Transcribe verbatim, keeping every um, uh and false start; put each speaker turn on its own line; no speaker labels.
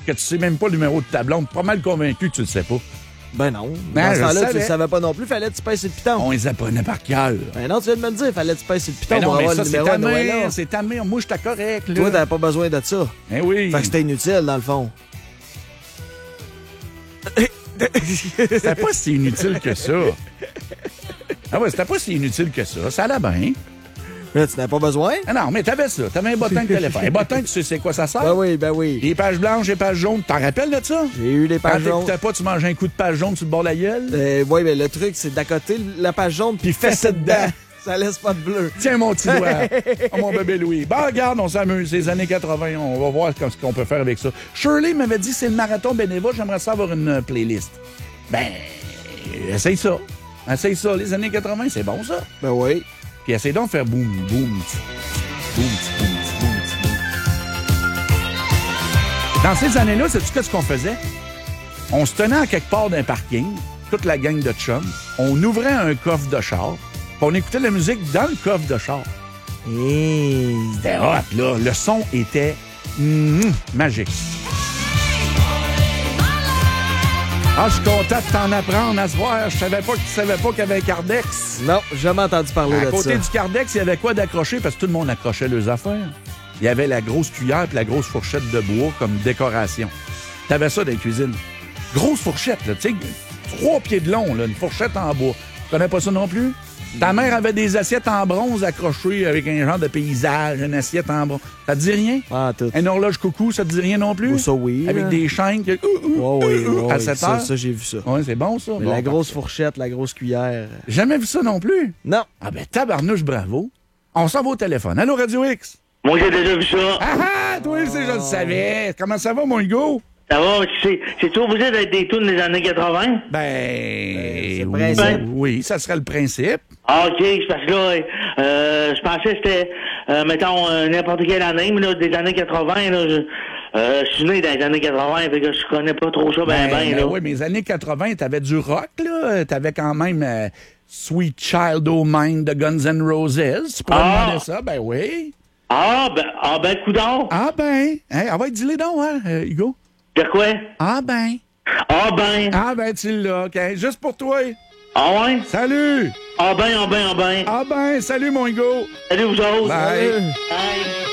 que tu sais même pas le numéro de ta blonde. Pas mal convaincu que tu le sais pas.
Ben non.
Ben,
Dans ce
je
temps-là, tu
savais.
le savais pas non plus. Fallait que tu pèses sur le piton.
On les apprenait par cœur.
Ben non, tu viens de me le dire. Fallait que tu pèses sur le piton
Ben non,
pour
mais
avoir
ça,
le
c'est
numéro
ta
à Noël.
mère. C'est ta mère. Moi, j'étais correct, là.
Toi, t'avais pas besoin de ça.
Ben oui.
Fait que c'était inutile, dans le fond.
C'était pas si inutile que ça. Ah ouais, c'était pas si inutile que ça. Ça allait bien.
Là, tu n'avais pas besoin?
Ah non, mais t'avais ça. T'avais un bottin que t'allais faire. Un bottin, tu sais c'est quoi ça sert?
Ben oui, ben oui.
Les pages blanches, les pages jaunes. T'en rappelles de ça?
J'ai eu les
Quand
pages jaunes.
t'écoutais pas, tu mangeais un coup de page jaune sur le bord de la gueule?
Euh, oui, mais le truc, c'est d'à côté, la page jaune, puis fais-ça dedans. Ça laisse pas de bleu.
Tiens, mon petit doigt. Oh, mon bébé Louis. Ben, regarde, on s'amuse. Les années quatre-vingt, on va voir ce qu'on peut faire avec ça. Shirley m'avait dit, c'est le marathon bénévole, j'aimerais ça avoir une euh, playlist. Ben, essaye ça. Essaye ça. Les années quatre-vingt, c'est bon, ça.
Ben oui.
Puis essaye donc de faire boum, boum, tch, boum, tch, boum, tch, boum, tch, boum. Dans ces années-là, sais-tu qu'est-ce qu'on faisait? On se tenait à quelque part d'un parking, toute la gang de chums. On ouvrait un coffre de char, puis on écoutait la musique dans le coffre de char.
Hey.
C'était hot, là. Le son était mm, magique. Ah, je suis content de t'en apprendre à se voir. Je savais pas que tu savais pas qu'il y avait un Cardex.
Non, j'ai jamais entendu parler
À
de
côté
ça.
du Cardex, il y avait quoi d'accroché? Parce que tout le monde accrochait leurs affaires. Il y avait la grosse cuillère et la grosse fourchette de bois comme décoration. T'avais ça dans la cuisine. Grosse fourchette, là, tu sais, trois pieds de long, là, une fourchette en bois. Tu connais pas ça non plus? Ta mère avait des assiettes en bronze accrochées avec un genre de paysage, une assiette en bronze. Ça te dit rien?
Ah, tout.
Une horloge coucou, ça te dit rien non plus?
Oh, ça, oui.
Avec
là.
des chaînes qui...
Ouais, oui, ouais,
à
oui.
sept
Ça,
heures?
ça, j'ai vu ça.
Ouais, c'est bon, ça.
Mais
Bon,
la grosse
parfait.
fourchette, la grosse cuillère.
Jamais vu ça non plus?
Non.
Ah ben, tabarnouche, bravo. On s'en va au téléphone. Allô, Radio X?
Moi, j'ai déjà vu ça.
Ah ah! Toi aussi, je le savais. Comment ça va, mon Hugo?
Ça va, c'est, c'est toujours obligé d'être des tunes des années quatre-vingt?
Ben,
c'est le
oui,
principe.
oui, ça serait le principe.
Ah, OK, c'est parce que là, euh, je pensais que c'était, euh, mettons, euh, n'importe quelle année, mais là, des années quatre-vingt, là, je, euh, je suis né dans les années quatre-vingt, fait que je connais pas trop ça ben ben, là.
oui, mais les années quatre-vingt, t'avais du rock, là. T'avais quand même euh, Sweet Child O' Mine de Guns N' Roses. Tu pourrais
Ah!
demander ça? Ben oui.
Ah, ben, ah, ben, coudonc.
Ah ben. Hein, ah ouais, dis-les donc, hein, euh, Hugo.
De quoi?
Ah ben.
Ah, ben.
Ah ben, tu l'as, OK. Juste pour toi.
Ah, ouais?
Salut.
Ah, ben, ah, ben, ah, ben.
Ah ben, salut, mon Hugo.
Salut, vous autres.
Bye.
Bye.